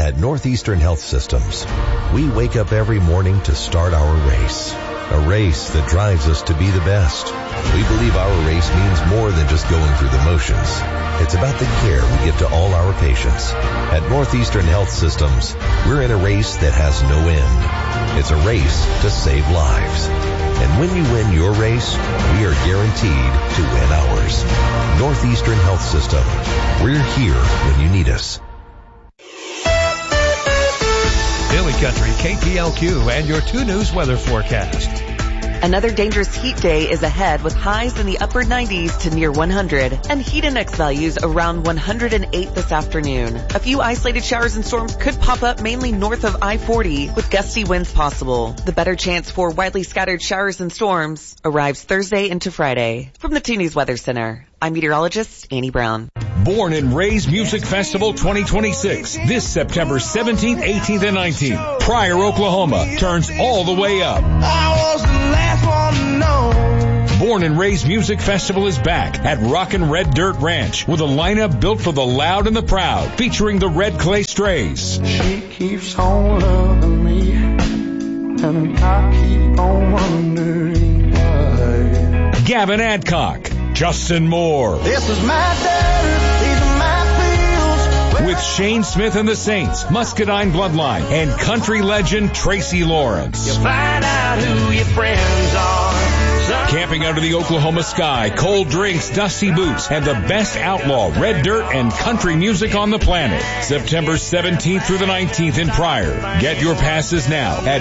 At Northeastern Health Systems, we wake up every morning to start our race. A race that drives us to be the best. We believe our race means more than just going through the motions. It's about the care we give to all our patients. At Northeastern Health Systems, we're in a race that has no end. It's a race to save lives. And when you win your race, we are guaranteed to win ours. Northeastern Health System. We're here when you need us. Daily Country, KPLQ, and your 2 News weather forecast. Another dangerous heat day is ahead with highs in the upper 90s to near 100 and heat index values around 108 this afternoon. A few isolated showers and storms could pop up mainly north of I-40 with gusty winds possible. The better chance for widely scattered showers and storms arrives Thursday into Friday. From the 2 News Weather Center, I'm meteorologist Annie Brown. Born and Raised Music Festival 2026, this September 17th, 18th, and 19th. Pryor, Oklahoma turns all the way up. I was the last one to know. Born and Raised Music Festival is back at Rockin' Red Dirt Ranch with a lineup built for the loud and the proud, featuring the Red Clay Strays. She keeps on loving me, and I keep on wondering why. Gavin Adcock, Justin Moore. This is my dirt, these are my fields. With Shane Smith and the Saints, Muscadine Bloodline, and country legend Tracy Lawrence. You find out who your friends are. Camping under the Oklahoma sky, cold drinks, dusty boots, and the best outlaw, red dirt, and country music on the planet. September 17th through the 19th in Pryor. Get your passes now at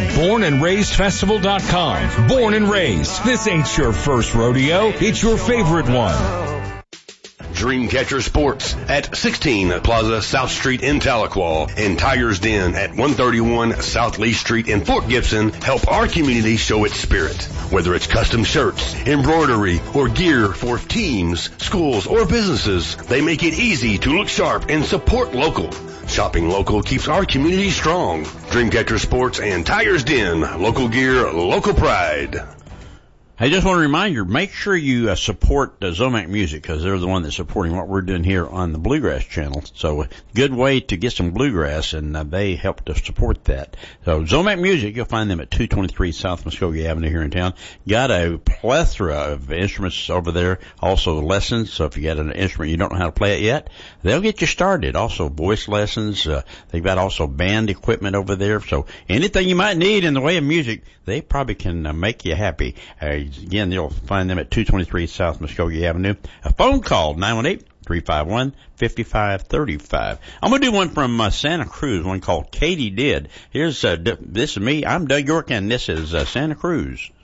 bornandraisedfestival.com. Born and Raised. This ain't your first rodeo. It's your favorite one. Dreamcatcher Sports at 16 Plaza South Street in Tahlequah and Tiger's Den at 131 South Lee Street in Fort Gibson help our community show its spirit. Whether it's custom shirts, embroidery, or gear for teams, schools, or businesses, they make it easy to look sharp and support local. Shopping local keeps our community strong. Dreamcatcher Sports and Tiger's Den. Local gear, local pride. I just want to remind you, make sure you support Zomac Music, because they're the one that's supporting what we're doing here on the Bluegrass Channel. So good way to get some bluegrass, and they help to support that. So Zomac Music, you'll find them at 223 South Muskogee Avenue here in town. Got a plethora of instruments over there, also lessons. So if you got an instrument you don't know how to play it yet, they'll get you started. Also voice lessons. They've got also band equipment over there. So anything you might need in the way of music, they probably can make you happy. Again, you'll find them at 223 South Muskogee Avenue. A phone call, 918-351-5535. I'm going to do one from Santa Cruz, one called Katie Did. Here's, this is me. I'm Doug York, and this is Santa Cruz.